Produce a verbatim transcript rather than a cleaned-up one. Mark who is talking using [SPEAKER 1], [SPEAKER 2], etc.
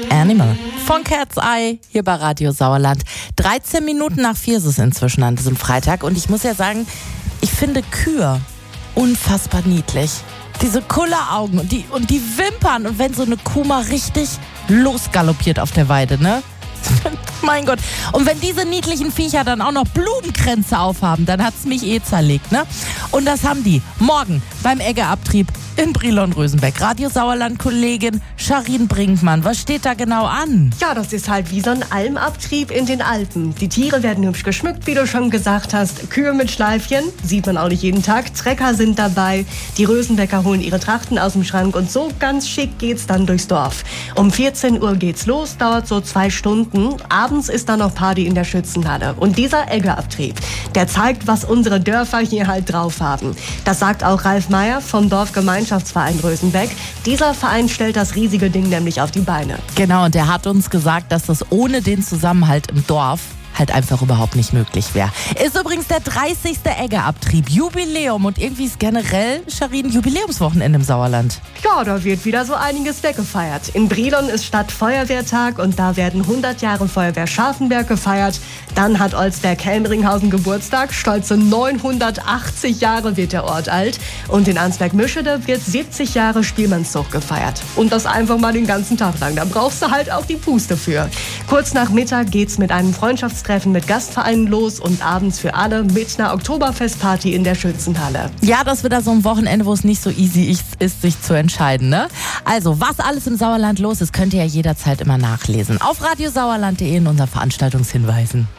[SPEAKER 1] Animal von Cat's Eye hier bei Radio Sauerland. dreizehn Minuten nach vier ist es inzwischen an diesem Freitag und ich muss ja sagen, ich finde Kühe unfassbar niedlich. Diese Kulleraugen und die, und die Wimpern und wenn so eine Kuh mal richtig losgaloppiert auf der Weide, ne? Mein Gott. Und wenn diese niedlichen Viecher dann auch noch Blumenkränze aufhaben, dann hat's mich eh zerlegt, ne? Und das haben die morgen beim Eggeabtrieb in Brilon-Rösenbeck. Radio Sauerland-Kollegin Charin Brinkmann, was steht da genau an?
[SPEAKER 2] Ja, das ist halt wie so ein Almabtrieb in den Alpen. Die Tiere werden hübsch geschmückt, wie du schon gesagt hast. Kühe mit Schleifchen, sieht man auch nicht jeden Tag. Trecker sind dabei. Die Rösenbecker holen ihre Trachten aus dem Schrank und so ganz schick geht's dann durchs Dorf. Um vierzehn Uhr geht's los, dauert so zwei Stunden. Abends ist dann noch Party in der Schützenhalle. Und dieser Eggeabtrieb, der zeigt, was unsere Dörfer hier halt drauf haben. Das sagt auch Ralf Meyer vom Dorfgemeinschaftsverein Rösenbeck. Dieser Verein stellt das riesige Ding nämlich auf die Beine.
[SPEAKER 1] Genau, und der hat uns gesagt, dass das ohne den Zusammenhalt im Dorf halt einfach überhaupt nicht möglich wäre. Ist übrigens der dreißigste Eggeabtrieb, Jubiläum und irgendwie ist generell, Charin, Jubiläumswochenende im Sauerland.
[SPEAKER 2] Ja, da wird wieder so einiges weggefeiert. In Brilon ist Stadtfeuerwehrtag und da werden hundert Jahre Feuerwehr Scharfenberg gefeiert. Dann hat Olsberg-Helmringhausen Geburtstag, stolze neunhundertachtzig Jahre wird der Ort alt. Und in Arnsberg-Mischede wird siebzig Jahre Spielmannszug gefeiert. Und das einfach mal den ganzen Tag lang. Da brauchst du halt auch die Puste für. Kurz nach Mittag geht's mit einem Freundschaftstreffen mit Gastvereinen los und abends für alle mit einer Oktoberfestparty in der Schützenhalle.
[SPEAKER 1] Ja, das wird da so ein Wochenende, wo es nicht so easy ist, ist, sich zu entscheiden, ne? Also, was alles im Sauerland los ist, könnt ihr ja jederzeit immer nachlesen. Auf radiosauerland punkt de in unseren Veranstaltungshinweisen.